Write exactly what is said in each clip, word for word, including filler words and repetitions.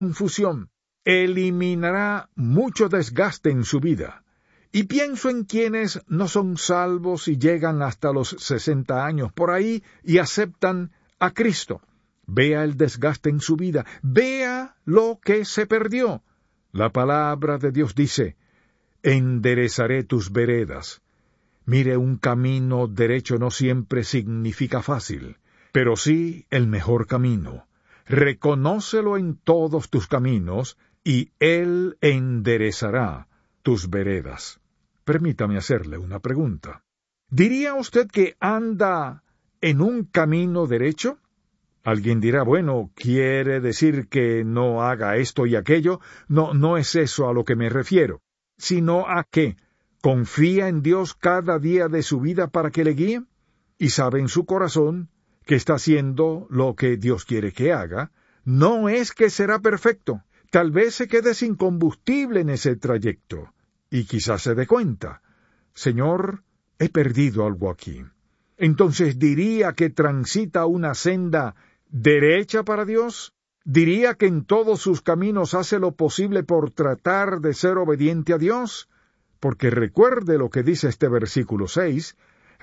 confusión, eliminará mucho desgaste en su vida. Y pienso en quienes no son salvos y llegan hasta los sesenta años por ahí y aceptan a Cristo. Vea el desgaste en su vida, vea lo que se perdió. La palabra de Dios dice, enderezaré tus veredas. Mire, un camino derecho no siempre significa fácil, pero sí el mejor camino. Reconócelo en todos tus caminos, y Él enderezará tus veredas. Permítame hacerle una pregunta. ¿Diría usted que anda en un camino derecho? Alguien dirá, bueno, ¿quiere decir que no haga esto y aquello? No, no es eso a lo que me refiero, sino a que confía en Dios cada día de su vida para que le guíe, y sabe en su corazón que está haciendo lo que Dios quiere que haga. No es que será perfecto, tal vez se quede sin combustible en ese trayecto, y quizás se dé cuenta, Señor, he perdido algo aquí. Entonces, ¿diría que transita una senda derecha para Dios? ¿Diría que en todos sus caminos hace lo posible por tratar de ser obediente a Dios? Porque recuerde lo que dice este versículo seis,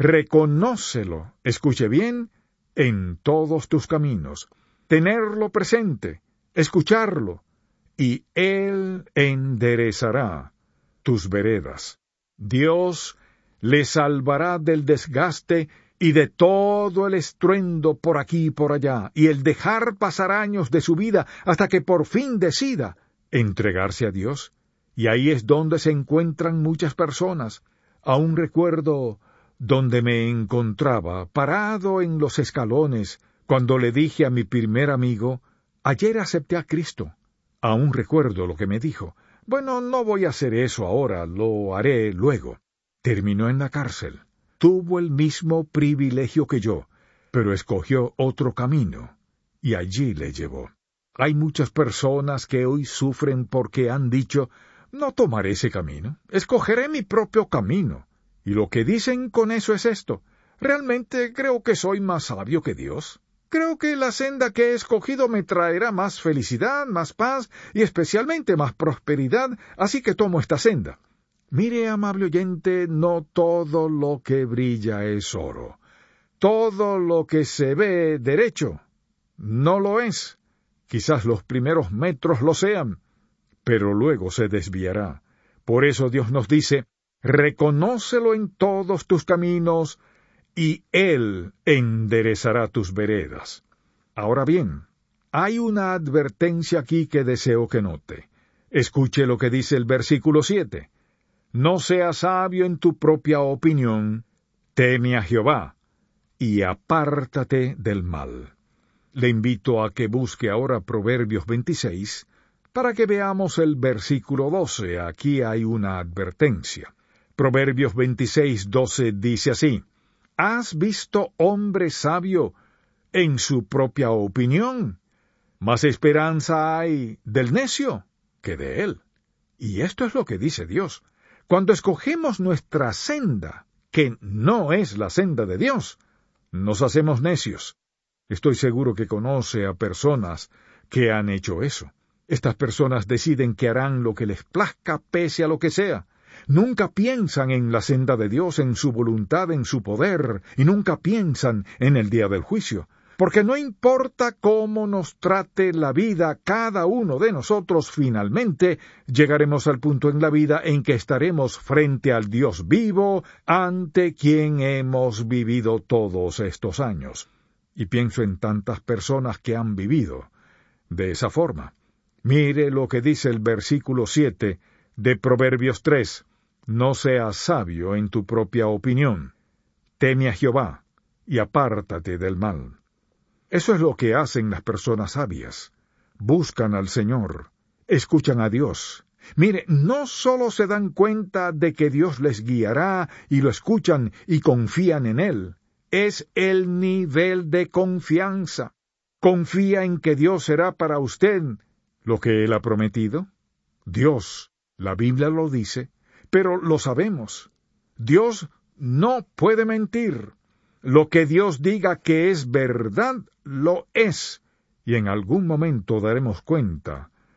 reconócelo, escuche bien, en todos tus caminos, tenerlo presente, escucharlo, y Él enderezará tus veredas. Dios le salvará del desgaste y de todo el estruendo por aquí y por allá, y el dejar pasar años de su vida hasta que por fin decida entregarse a Dios. Y ahí es donde se encuentran muchas personas. Aún recuerdo donde me encontraba, parado en los escalones, cuando le dije a mi primer amigo, ayer acepté a Cristo. Aún recuerdo lo que me dijo, bueno, no voy a hacer eso ahora, lo haré luego. Terminó en la cárcel. Tuvo el mismo privilegio que yo, pero escogió otro camino, y allí le llevó. Hay muchas personas que hoy sufren porque han dicho, no tomaré ese camino, escogeré mi propio camino. Y lo que dicen con eso es esto, realmente creo que soy más sabio que Dios. Creo que la senda que he escogido me traerá más felicidad, más paz y especialmente más prosperidad, así que tomo esta senda. Mire, amable oyente, no todo lo que brilla es oro. Todo lo que se ve derecho no lo es. Quizás los primeros metros lo sean, pero luego se desviará. Por eso Dios nos dice, reconócelo en todos tus caminos, y Él enderezará tus veredas. Ahora bien, hay una advertencia aquí que deseo que note. Escuche lo que dice el versículo siete. No seas sabio en tu propia opinión, teme a Jehová, y apártate del mal. Le invito a que busque ahora Proverbios veintiséis, para que veamos el versículo doce. Aquí hay una advertencia. Proverbios veintiséis, doce dice así, ¿has visto hombre sabio en su propia opinión? Más esperanza hay del necio que de él. Y esto es lo que dice Dios. Cuando escogemos nuestra senda, que no es la senda de Dios, nos hacemos necios. Estoy seguro que conoce a personas que han hecho eso. Estas personas deciden que harán lo que les plazca pese a lo que sea. Nunca piensan en la senda de Dios, en su voluntad, en su poder, y nunca piensan en el día del juicio. Porque no importa cómo nos trate la vida cada uno de nosotros, finalmente llegaremos al punto en la vida en que estaremos frente al Dios vivo, ante quien hemos vivido todos estos años. Y pienso en tantas personas que han vivido de esa forma. Mire lo que dice el versículo siete de Proverbios tres. No seas sabio en tu propia opinión. Teme a Jehová y apártate del mal. Eso es lo que hacen las personas sabias. Buscan al Señor, escuchan a Dios. Mire, no solo se dan cuenta de que Dios les guiará y lo escuchan y confían en Él. Es el nivel de confianza. ¿Confía en que Dios será para usted lo que Él ha prometido? Dios, la Biblia lo dice, pero lo sabemos. Dios no puede mentir. Lo que Dios diga que es verdad, lo es. Y en algún momento daremos cuenta